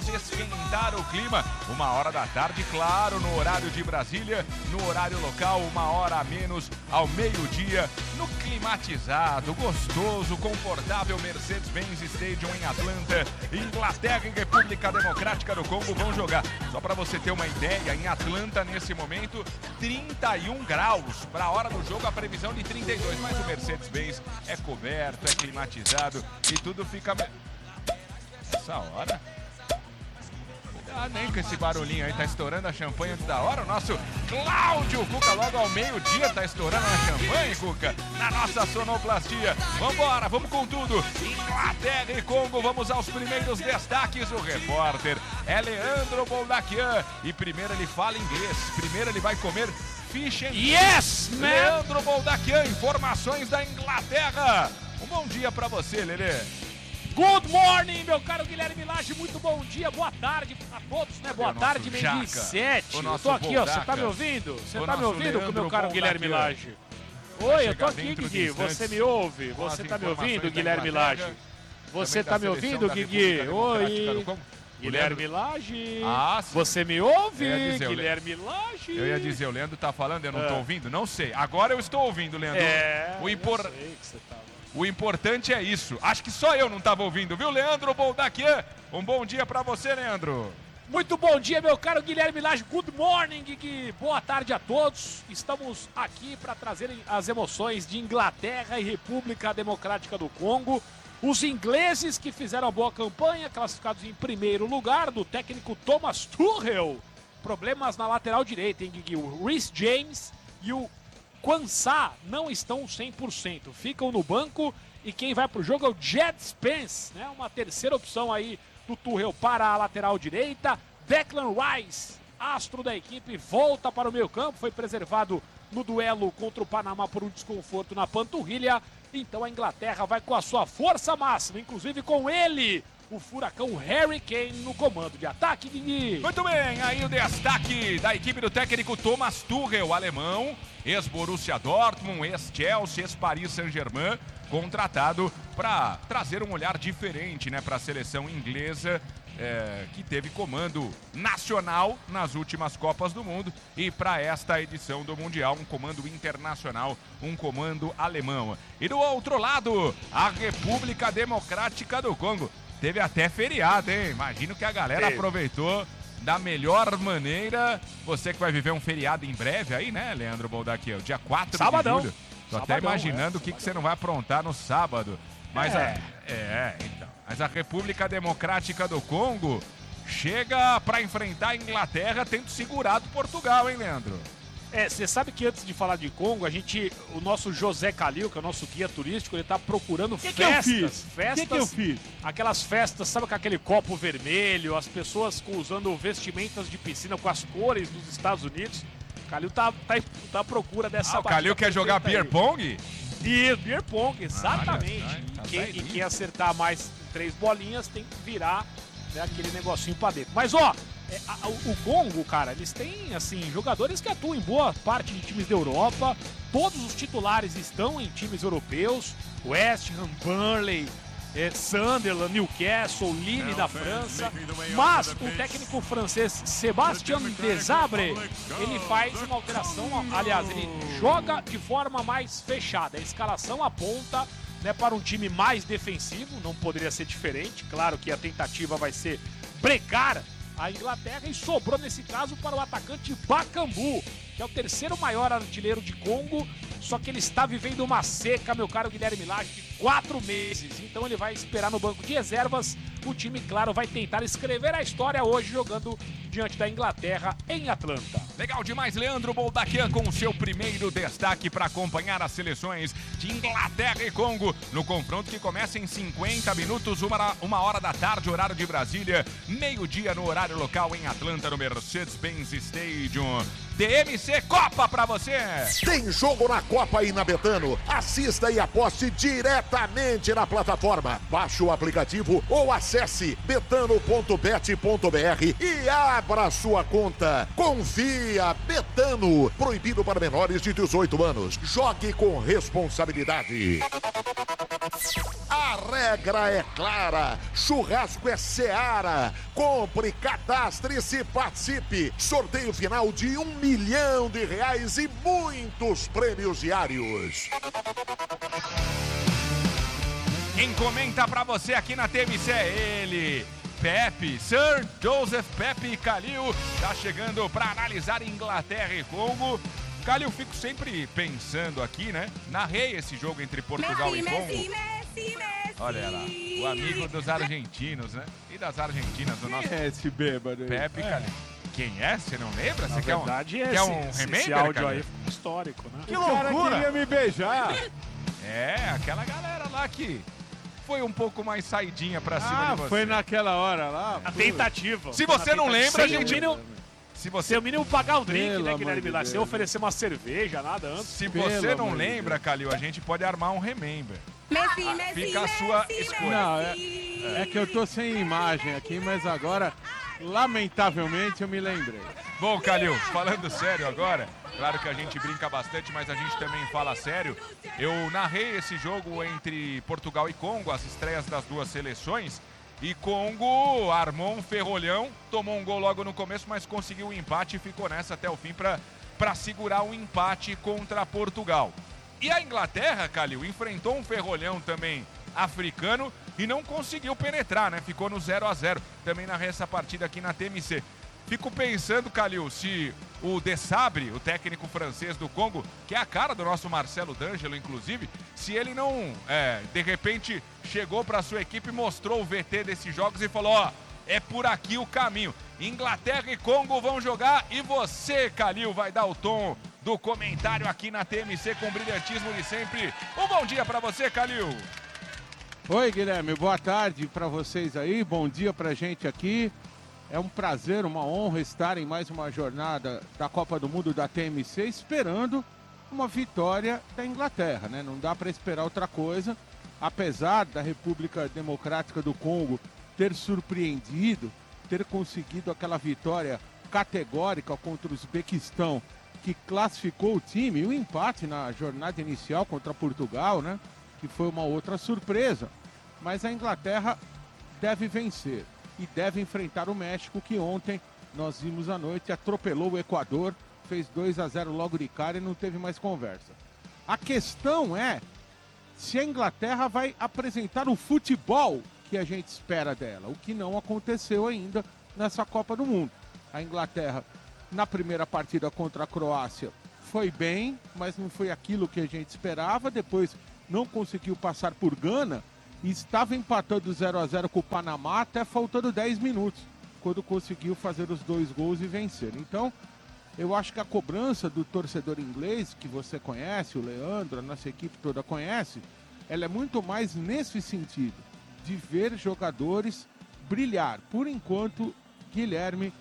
vamos esquentar o clima. 1h da tarde, claro, no horário de Brasília, no horário local, 1 hora a menos, ao meio-dia, no climatizado, gostoso, confortável Mercedes-Benz Stadium em Atlanta. Inglaterra e República Democrática do Congo vão jogar. Só para você ter uma ideia, em Atlanta, nesse momento, 31 graus. Para a hora do jogo, a previsão de 32. Mas o Mercedes-Benz é coberto, é climatizado e tudo fica... Essa hora... nem com esse barulhinho aí, tá estourando a champanhe antes da hora. O nosso Cláudio Cuca, logo ao meio-dia, tá estourando a champanhe, Cuca, na nossa sonoplastia. Vambora, vamos com tudo. Inglaterra e Congo, vamos aos primeiros destaques. O repórter é Leandro Boldaquian. E primeiro ele fala inglês, primeiro ele vai comer fish and yes, man! Leandro Boldaquian, informações da Inglaterra. Um bom dia pra você, Lelê. Good morning, meu caro Guilherme Lage, muito bom dia, boa tarde a todos, né? Boa tarde, meio-dia 7. Eu tô aqui, ó, você tá me ouvindo? Você tá me ouvindo, meu caro Guilherme Lage? Oi, eu tô aqui, Guigui, você me ouve? Você tá me ouvindo, Guilherme Lage? Você tá me ouvindo, Guigui? Oi, Guilherme Lage. Você me ouve, Guilherme Lage? Eu ia dizer, o Leandro tá falando, eu não tô ouvindo? Não sei, agora eu estou ouvindo, Leandro. O importante é isso. Acho que só eu não estava ouvindo, viu, Leandro Boldaquian? Um bom dia para você, Leandro. Muito bom dia, meu caro Guilherme Lage. Good morning, Gui. Boa tarde a todos. Estamos aqui para trazer as emoções de Inglaterra e República Democrática do Congo. Os ingleses que fizeram a boa campanha, classificados em primeiro lugar, do técnico Thomas Tuchel. Problemas na lateral direita, hein, Gui? O Reece James e o Quansah não estão 100%, ficam no banco e quem vai pro jogo é o Jed Spence, né? Uma terceira opção aí do Tuchel para a lateral direita. Declan Rice, astro da equipe, volta para o meio campo, foi preservado no duelo contra o Panamá por um desconforto na panturrilha. Então a Inglaterra vai com a sua força máxima, inclusive com ele, o furacão Harry Kane no comando de ataque, Guigui. Muito bem, aí o destaque da equipe do técnico Thomas Tuchel, alemão, ex-Borussia Dortmund, ex-Chelsea, ex-Paris Saint-Germain, contratado para trazer um olhar diferente, né, para a seleção inglesa, que teve comando nacional nas últimas Copas do Mundo e para esta edição do Mundial, um comando internacional, um comando alemão. E do outro lado, a República Democrática do Congo. Teve até feriado, hein? Imagino que a galera aproveitou da melhor maneira. Você que vai viver um feriado em breve aí, né, Leandro Boldaquian? Dia 4 de julho. Tô até imaginando o que você não vai aprontar no sábado. Mas então. Mas a República Democrática do Congo chega para enfrentar a Inglaterra tendo segurado Portugal, hein, Leandro? Você sabe que antes de falar de Congo, o nosso José Calil, que é o nosso guia turístico, ele tá procurando festas. O que eu fiz? Aquelas festas, sabe, com aquele copo vermelho, as pessoas usando vestimentas de piscina com as cores dos Estados Unidos. O Calil tá à procura dessa... o Calil quer jogar beer pong? Isso, beer pong, exatamente. E quem acertar mais 3 bolinhas tem que virar, né, aquele negocinho pra dentro. Mas, ó... o Congo, cara, eles têm, assim, jogadores que atuam em boa parte de times da Europa. Todos os titulares estão em times europeus. West Ham, Burnley, Sunderland, Newcastle, Lille da França. Mas o técnico francês Sébastien Desabre, ele faz uma alteração, aliás, ele joga de forma mais fechada. A escalação aponta, né, para um time mais defensivo, não poderia ser diferente. Claro que a tentativa vai ser brecar a Inglaterra e sobrou nesse caso para o atacante Bakambu, que é o terceiro maior artilheiro de Congo, só que ele está vivendo uma seca, meu caro Guilherme Lage, de 4 meses, então ele vai esperar no banco de reservas. O time, claro, vai tentar escrever a história hoje jogando diante da Inglaterra em Atlanta. Legal demais, Leandro Boldaquian, com o seu primeiro destaque para acompanhar as seleções de Inglaterra e Congo no confronto que começa em 50 minutos, 1 da tarde, horário de Brasília, meio-dia no horário local em Atlanta, no Mercedes-Benz Stadium. DMC Copa pra você! Tem jogo na Copa aí na Betano. Assista e aposte diretamente na plataforma. Baixe o aplicativo ou acesse betano.bet.br e abra sua conta. Confia, Betano. Proibido para menores de 18 anos. Jogue com responsabilidade. A regra é clara, churrasco é Seara. Compre, cadastre-se e participe. Sorteio final de R$1 milhão e muitos prêmios diários. Quem comenta pra você aqui na TMC é ele, Pepe, Sir Joseph Pepe Calil, tá chegando pra analisar Inglaterra e Congo. Calil, fico sempre pensando aqui, né? Narrei esse jogo entre Portugal e Congo. Messi. Olha lá, o amigo dos argentinos, né? E das argentinas, o nosso Quem é esse bêbado aí? Pepe Calil. Quem é? Você não lembra? Você quer verdade, quer um remember, esse áudio Calil? aí ficou histórico, né? Que loucura! Queria me beijar. É, aquela galera lá que foi um pouco mais saidinha pra cima de você. Foi naquela hora lá. A tentativa. Se você não lembra, gente... Se você o mínimo pagar o drink, Pelo né, Guilherme amor de Vilar? Sem Deus. oferecer uma cerveja, nada antes. Se Pelo você não amor de lembra, Deus. Calil, a gente pode armar um remember. Messi. Fica a sua escolha. Não, é que eu tô sem imagem aqui, mas agora, lamentavelmente, eu me lembrei. Bom, Calil, falando sério agora, claro que a gente brinca bastante, mas a gente também fala sério. Eu narrei esse jogo entre Portugal e Congo, as estreias das duas seleções. E Congo armou um ferrolhão, tomou um gol logo no começo, mas conseguiu o empate e ficou nessa até o fim para segurar o empate contra Portugal. E a Inglaterra, Calil, enfrentou um ferrolhão também africano e não conseguiu penetrar, né? Ficou no 0-0. Também narrei essa partida aqui na TMC. Fico pensando, Calil, se o Desabre, o técnico francês do Congo, que é a cara do nosso Marcelo D'Angelo, inclusive, se ele não, de repente, chegou para a sua equipe e mostrou o VT desses jogos e falou, ó, é por aqui o caminho. Inglaterra e Congo vão jogar e você, Calil, vai dar o tom do comentário aqui na TMC com o brilhantismo de sempre. Um bom dia para você, Calil. Oi, Guilherme, boa tarde para vocês aí, bom dia pra gente aqui. É um prazer, uma honra estar em mais uma jornada da Copa do Mundo da TMC, esperando uma vitória da Inglaterra, né? Não dá para esperar outra coisa, apesar da República Democrática do Congo ter surpreendido, ter conseguido aquela vitória categórica contra o Uzbequistão, que classificou o time, e o empate na jornada inicial contra Portugal, né? Que foi uma outra surpresa. Mas a Inglaterra deve vencer. E deve enfrentar o México, que ontem nós vimos à noite, atropelou o Equador, fez 2-0 logo de cara e não teve mais conversa. A questão é se a Inglaterra vai apresentar o futebol que a gente espera dela, o que não aconteceu ainda nessa Copa do Mundo. A Inglaterra, na primeira partida contra a Croácia, foi bem, mas não foi aquilo que a gente esperava, depois não conseguiu passar por Gana, e estava empatando 0-0 com o Panamá até faltando 10 minutos, quando conseguiu fazer os 2 gols e vencer. Então, eu acho que a cobrança do torcedor inglês, que você conhece, o Leandro, a nossa equipe toda conhece, ela é muito mais nesse sentido, de ver jogadores brilhar. Por enquanto, Guilherme,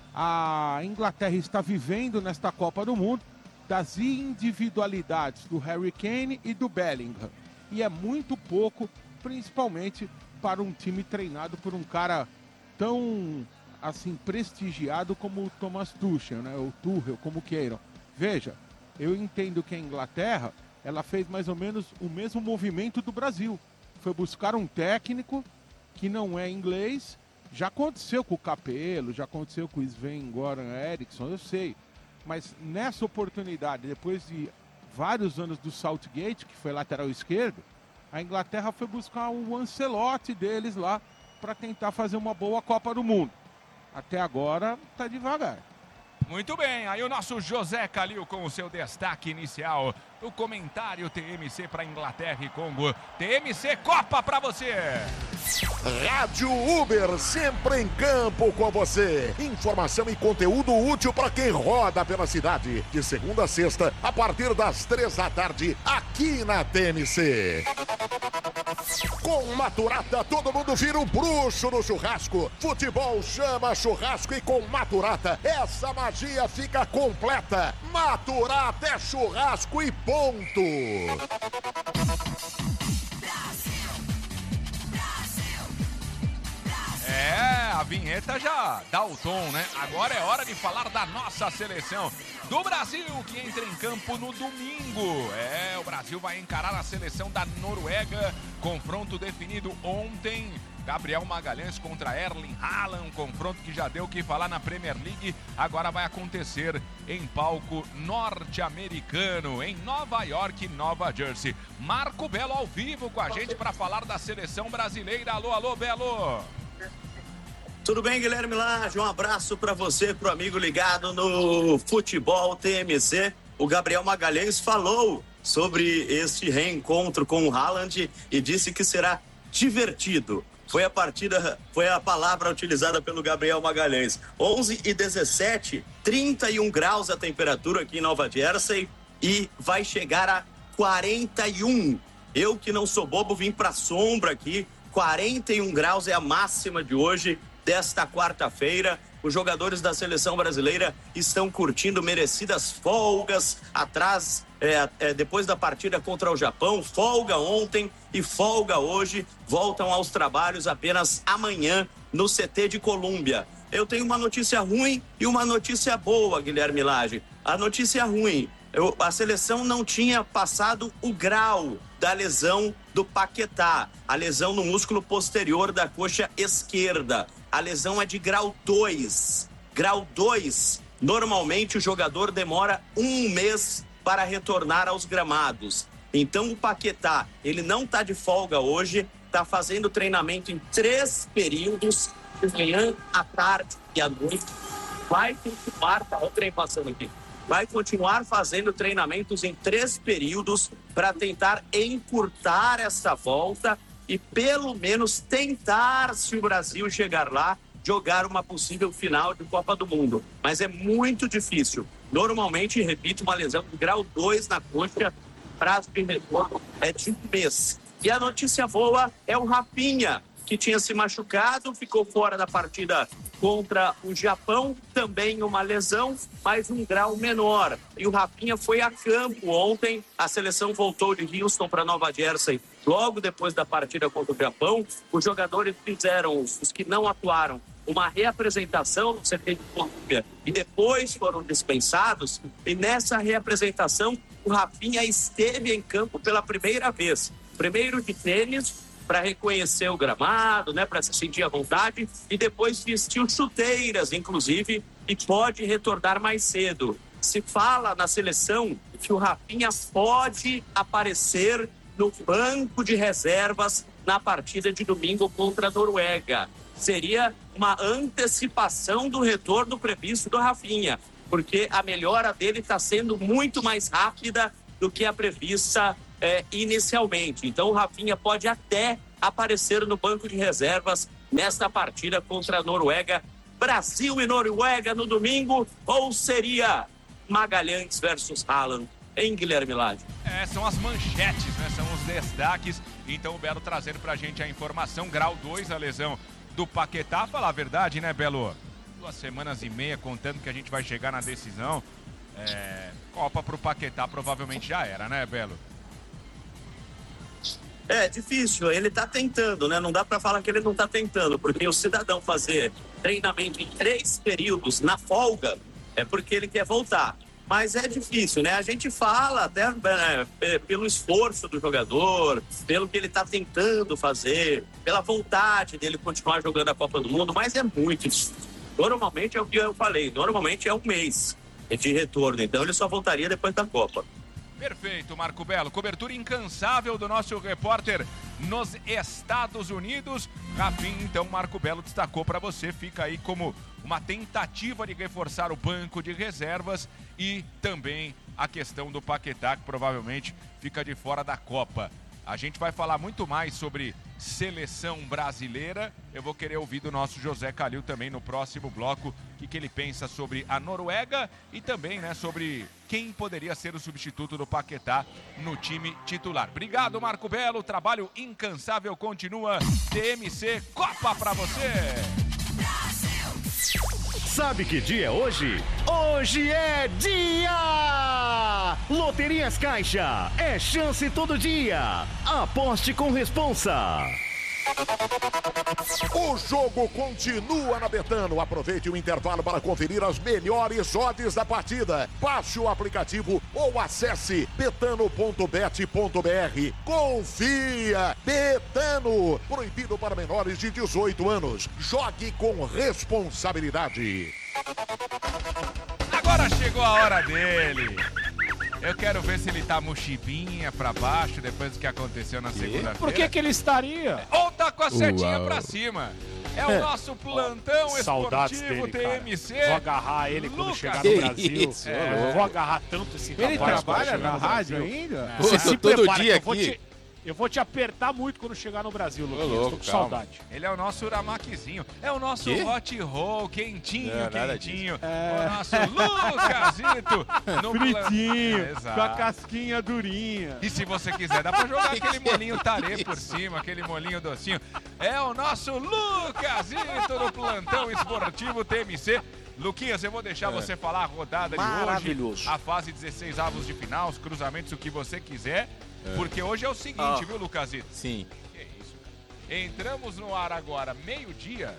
a Inglaterra está vivendo nesta Copa do Mundo das individualidades do Harry Kane e do Bellingham. E é muito pouco, principalmente para um time treinado por um cara tão, assim, prestigiado como o Thomas Tuchel, né? O Tuchel, como queiram. Veja, eu entendo que a Inglaterra, ela fez mais ou menos o mesmo movimento do Brasil. Foi buscar um técnico que não é inglês. Já aconteceu com o Capello, já aconteceu com o Sven-Göran Eriksson, eu sei. Mas nessa oportunidade, depois de vários anos do Southgate, que foi lateral esquerdo, a Inglaterra foi buscar o Ancelotti deles lá para tentar fazer uma boa Copa do Mundo. Até agora, tá devagar. Muito bem, aí o nosso José Calil com o seu destaque inicial. O comentário TMC para Inglaterra e Congo. TMC Copa para você. Rádio Uber, sempre em campo com você. Informação e conteúdo útil para quem roda pela cidade. De segunda a sexta, a partir das 3 da tarde, aqui na TMC. Com Maturata, todo mundo vira um bruxo no churrasco. Futebol chama churrasco e com Maturata, essa magia fica completa. Maturata é churrasco e ponto. É, a vinheta já dá o tom, né? Agora é hora de falar da nossa seleção do Brasil, que entra em campo no domingo. O Brasil vai encarar a seleção da Noruega. Confronto definido ontem. Gabriel Magalhães contra Erling Haaland, um confronto que já deu o que falar na Premier League, agora vai acontecer em palco norte-americano, em Nova York, Nova Jersey. Marco Belo ao vivo com a gente para falar da seleção brasileira. Alô, alô, Belo! Tudo bem, Guilherme Lage? Um abraço para você, pro amigo ligado no Futebol TMC. O Gabriel Magalhães falou sobre este reencontro com o Haaland e disse que será divertido. Foi a palavra utilizada pelo Gabriel Magalhães. 11h17, 31 graus a temperatura aqui em Nova Jersey e vai chegar a 41. Eu que não sou bobo, vim para sombra aqui. 41 graus é a máxima de hoje, desta quarta-feira. Os jogadores da seleção brasileira estão curtindo merecidas folgas atrás, depois da partida contra o Japão. Folga ontem e folga hoje. Voltam aos trabalhos apenas amanhã no CT de Colômbia. Eu tenho uma notícia ruim e uma notícia boa, Guilherme Lage. A notícia ruim, a seleção não tinha passado o grau da lesão do Paquetá, a lesão no músculo posterior da coxa esquerda. A lesão é de grau 2. Grau 2, normalmente o jogador demora 1 mês para retornar aos gramados. Então o Paquetá, ele não está de folga hoje, está fazendo treinamento em 3 períodos, de manhã, à tarde e à noite. Vai continuar fazendo treinamentos em 3 períodos para tentar encurtar essa volta e pelo menos tentar, se o Brasil chegar lá, jogar uma possível final de Copa do Mundo. Mas é muito difícil. Normalmente, repito, uma lesão de grau 2 na coxa, prazo de retorno é de 1 mês. E a notícia boa é o Rafinha, que tinha se machucado, ficou fora da partida contra o Japão, também uma lesão, mas um grau menor. E o Rafinha foi a campo ontem, a seleção voltou de Houston para Nova Jersey logo depois da partida contra o Japão. Os jogadores fizeram, os que não atuaram, uma reapresentação no CT de Colômbia e depois foram dispensados. E nessa reapresentação, o Rafinha esteve em campo pela primeira vez. Primeiro de tênis, para reconhecer o gramado, né, para se sentir à vontade, e depois vestiu chuteiras, inclusive, e pode retornar mais cedo. Se fala na seleção que o Rafinha pode aparecer no banco de reservas na partida de domingo contra a Noruega. Seria uma antecipação do retorno previsto do Rafinha, porque a melhora dele está sendo muito mais rápida do que a prevista inicialmente. Então o Rafinha pode até aparecer no banco de reservas nesta partida contra a Noruega. Brasil e Noruega no domingo, ou seria Magalhães versus Haaland, em Guilherme Lage? São as manchetes, né? São os destaques. Então o Belo trazendo pra gente a informação. Grau 2, a lesão do Paquetá. Falar a verdade, né, Belo? 2 semanas e meia contando que a gente vai chegar na decisão. Copa pro Paquetá provavelmente já era, né, Belo? É difícil, ele tá tentando, né? Não dá para falar que ele não tá tentando, porque o cidadão fazer treinamento em 3 períodos na folga é porque ele quer voltar. Mas é difícil, né? A gente fala até pelo esforço do jogador, pelo que ele tá tentando fazer, pela vontade dele continuar jogando a Copa do Mundo, mas é muito difícil. Normalmente é o que eu falei, normalmente é 1 mês de retorno, então ele só voltaria depois da Copa. Perfeito, Marco Belo. Cobertura incansável do nosso repórter nos Estados Unidos. Rafinha, então, Marco Belo destacou para você. Fica aí como uma tentativa de reforçar o banco de reservas e também a questão do Paquetá, que provavelmente fica de fora da Copa. A gente vai falar muito mais sobre seleção brasileira. Eu vou querer ouvir do nosso José Calil também no próximo bloco o que ele pensa sobre a Noruega e também, né, sobre quem poderia ser o substituto do Paquetá no time titular. Obrigado, Marco Belo. O trabalho incansável continua. TMC Copa pra você. Sabe que dia é hoje? Hoje é dia! Loterias Caixa, é chance todo dia. Aposte com responsa. O jogo continua na Betano. Aproveite o intervalo para conferir as melhores odds da partida. Baixe o aplicativo ou acesse betano.bet.br. Confia! Betano! Proibido para menores de 18 anos. Jogue com responsabilidade. Agora chegou a hora dele. Eu quero ver se ele tá mochibinha pra baixo depois do que aconteceu na segunda-feira. Por que ele estaria? Ou tá com a setinha pra cima. É o nosso plantão esportivo TMC. Vou agarrar ele quando chegar no Brasil. Vou agarrar tanto esse rapaz. Ele trabalha na rádio ainda? Você se todo prepara, dia que aqui. Eu vou te apertar muito quando chegar no Brasil, Lucas. louco, Tô com calma. saudade. Ele é o nosso Uramakizinho. É o nosso hot roll, quentinho. O nosso Lucasito. Fritinho, Exato. com a casquinha durinha. E se você quiser, dá pra jogar aquele molinho tarê por cima, aquele molinho docinho. É o nosso Lucasito no plantão esportivo TMC. Luquinhas, eu vou deixar você falar a rodada de hoje. Maravilhoso. A fase 16 avos de final, os cruzamentos, o que você quiser. Porque hoje é o seguinte, viu, Lucasito? Sim. Que isso? Entramos no ar agora, meio-dia.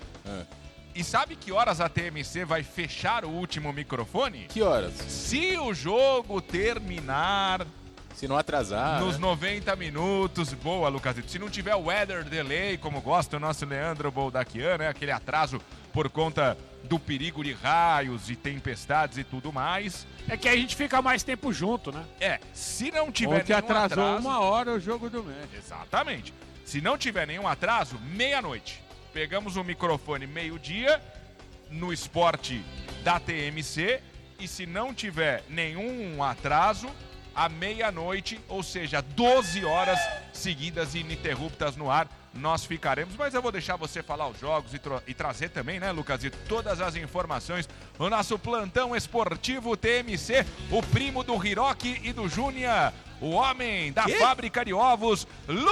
E sabe que horas a TMC vai fechar o último microfone? Que horas? Se o jogo terminar Se não atrasar. nos 90 minutos. Boa, Lucasito. Se não tiver weather delay, como gosta o nosso Leandro Boldaquian, né? Aquele atraso por conta do perigo de raios e tempestades e tudo mais. É que aí a gente fica mais tempo junto, né? Se não tiver Ontem nenhum atrasou atraso... 1 hora o jogo do México. Exatamente. Se não tiver nenhum atraso, meia-noite. Pegamos o microfone meio-dia no esporte da TMC e se não tiver nenhum atraso, à meia-noite, ou seja, 12 horas seguidas e ininterruptas no ar, nós ficaremos. Mas eu vou deixar você falar os jogos e trazer também, né, Lucas, e todas as informações no nosso plantão esportivo TMC, o primo do Hiroki e do Júnior, o homem da fábrica de ovos,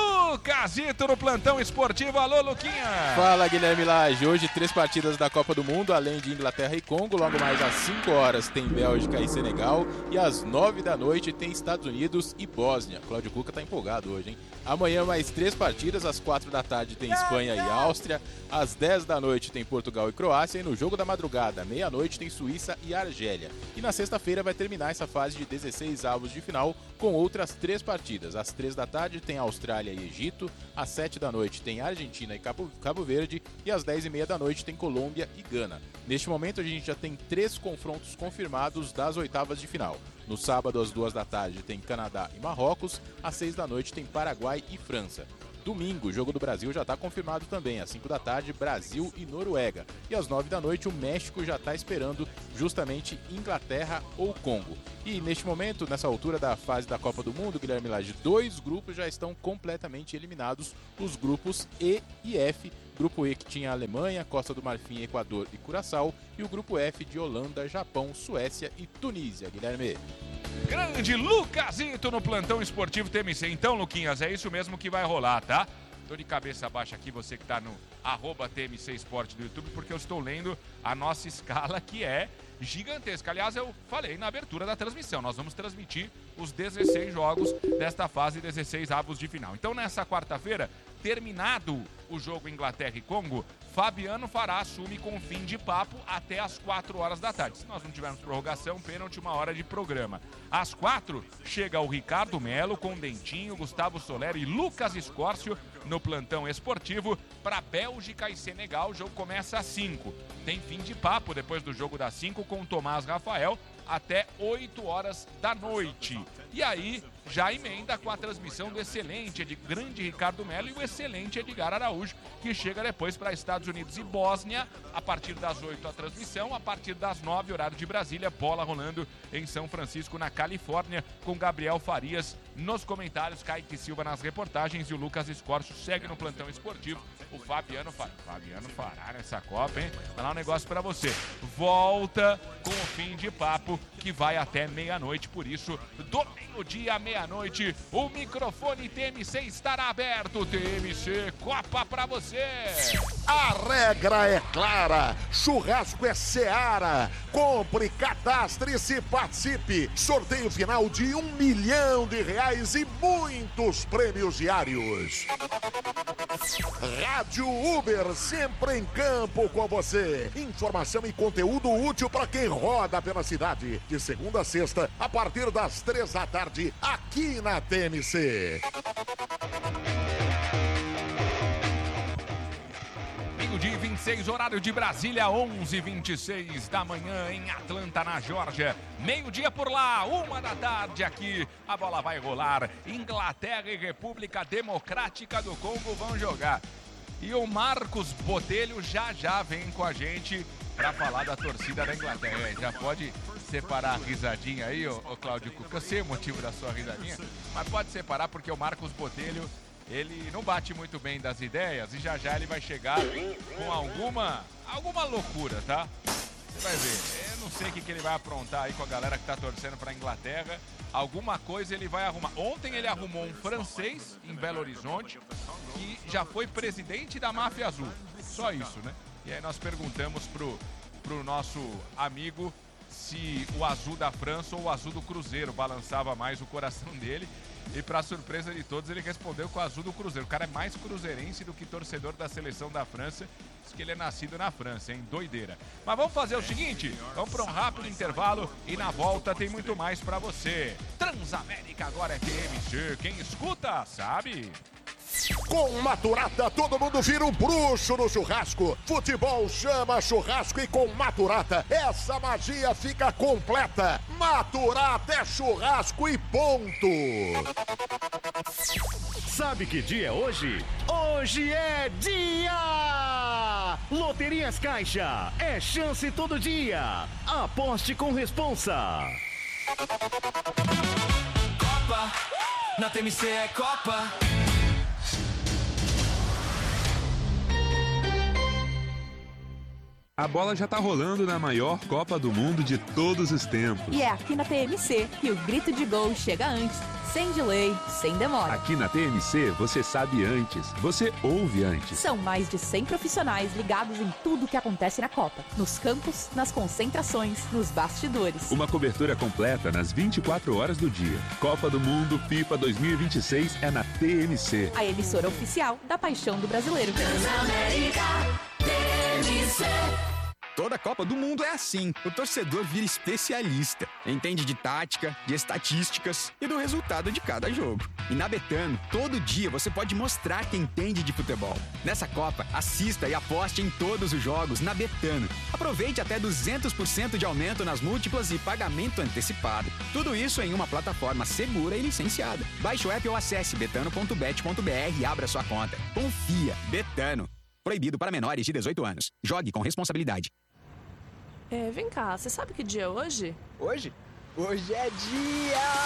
Lucasito no plantão esportivo. Alô, Luquinha! Fala, Guilherme Lage. Hoje 3 partidas da Copa do Mundo, além de Inglaterra e Congo. Logo mais às 5 horas tem Bélgica e Senegal. E às 9 da noite tem Estados Unidos e Bósnia. Cláudio Cuca tá empolgado hoje, hein? Amanhã mais 3 partidas. Às 4 da tarde tem Espanha e Áustria. Às 10 da noite tem Portugal e Croácia. E no jogo da madrugada, meia-noite, tem Suíça e Argélia. E na sexta-feira vai terminar essa fase de 16 avos de final com outras 3 partidas. Às 3 da tarde tem Austrália e Egito. Às 7 da noite tem Argentina e Cabo Verde. E às 10h30 da noite tem Colômbia e Gana. Neste momento a gente já tem 3 confrontos confirmados das oitavas de final. No sábado, às 2 da tarde, tem Canadá e Marrocos. Às 6 da noite tem Paraguai e França. Domingo, o jogo do Brasil já está confirmado também. Às 5 da tarde, Brasil e Noruega. E às 9 da noite, o México já está esperando justamente Inglaterra ou Congo. E neste momento, nessa altura da fase da Copa do Mundo, Guilherme Lage, 2 grupos já estão completamente eliminados. Os grupos E e F. Grupo E que tinha Alemanha, Costa do Marfim, Equador e Curaçao. E o grupo F de Holanda, Japão, Suécia e Tunísia. Guilherme. Grande Lucasito no plantão esportivo TMC. Então, Luquinhas, é isso mesmo que vai rolar, tá? Tô de cabeça baixa aqui, você que tá no @TMC Esporte do YouTube, porque eu estou lendo a nossa escala, que é gigantesca. Aliás, eu falei na abertura da transmissão, nós vamos transmitir os 16 jogos desta fase 16 avos de final. Então, nessa quarta-feira, terminado o jogo Inglaterra e Congo, Fabiano Fará assume com fim de papo até às 4 horas da tarde. Se nós não tivermos prorrogação, pênalti, 1 hora de programa. Às 4, chega o Ricardo Melo com Dentinho, Gustavo Soler e Lucas Escórcio no plantão esportivo para Bélgica e Senegal. O jogo começa às 5. Tem fim de papo depois do jogo das 5 com Tomás Rafael até 8 horas da noite. E aí, já emenda com a transmissão do excelente, grande Ricardo Melo e o excelente Edgar Araújo, que chega depois para Estados Unidos e Bósnia, a partir das 8 a transmissão, a partir das 9, horário de Brasília, bola rolando em São Francisco, na Califórnia, com Gabriel Farias nos comentários, Kaique Silva nas reportagens e o Lucas Escórcio segue no plantão esportivo. O Fabiano Fará nessa Copa, hein? Vai lá um negócio pra você. Volta com o fim de papo que vai até meia-noite, por isso, do meio-dia à meia-noite, o microfone TMC estará aberto. TMC Copa pra você. A regra é clara, churrasco é Seara. Compre, cadastre-se, participe. Sorteio final de R$1 milhão e muitos prêmios diários. Rádio Uber, sempre em campo com você. Informação e conteúdo útil para quem roda pela cidade. De segunda a sexta, a partir das 3 da tarde, aqui na TMC. Meio-dia 26, horário de Brasília, 11h26 da manhã em Atlanta, na Geórgia. Meio-dia por lá, 1 da tarde aqui. A bola vai rolar. Inglaterra e República Democrática do Congo vão jogar. E o Marcos Botelho já vem com a gente para falar da torcida da Inglaterra. Já pode separar a risadinha aí, ô Cláudio Cuca. Eu sei o motivo da sua risadinha, mas pode separar porque o Marcos Botelho, ele não bate muito bem das ideias e já ele vai chegar com alguma loucura, tá? Você vai ver. Eu não sei o que ele vai aprontar aí com a galera que tá torcendo pra Inglaterra. Alguma coisa ele vai arrumar. Ontem ele arrumou um francês em Belo Horizonte que já foi presidente da Máfia Azul. Só isso, né? E aí nós perguntamos pro nosso amigo se o azul da França ou o azul do Cruzeiro balançava mais o coração dele. E para surpresa de todos, ele respondeu com o azul do Cruzeiro. O cara é mais cruzeirense do que torcedor da seleção da França. Diz que ele é nascido na França, hein? Doideira. Mas vamos fazer o seguinte, vamos para um rápido intervalo e na volta tem muito mais para você. Transamérica agora é TMC. Quem escuta, sabe? Com Maturata, todo mundo vira um bruxo no churrasco. Futebol chama churrasco e com Maturata, essa magia fica completa. Maturata é churrasco e ponto. Sabe que dia é hoje? Hoje é dia! Loterias Caixa, é chance todo dia. Aposte com responsa. Copa, na TMC é Copa. A bola já tá rolando na maior Copa do Mundo de todos os tempos. E é aqui na TMC que o grito de gol chega antes, sem delay, sem demora. Aqui na TMC você sabe antes, você ouve antes. São mais de 100 profissionais ligados em tudo o que acontece na Copa. Nos campos, nas concentrações, nos bastidores. Uma cobertura completa nas 24 horas do dia. Copa do Mundo FIFA 2026 é na TMC. A emissora oficial da paixão do brasileiro. Transamérica, TMC. Toda Copa do Mundo é assim. O torcedor vira especialista. Entende de tática, de estatísticas e do resultado de cada jogo. E na Betano, todo dia você pode mostrar que entende de futebol. Nessa Copa, assista e aposte em todos os jogos na Betano. Aproveite até 200% de aumento nas múltiplas e pagamento antecipado. Tudo isso em uma plataforma segura e licenciada. Baixe o app ou acesse betano.bet.br e abra sua conta. Confia. Betano. Proibido para menores de 18 anos. Jogue com responsabilidade. Vem cá, você sabe que dia é hoje? Hoje? Hoje é dia...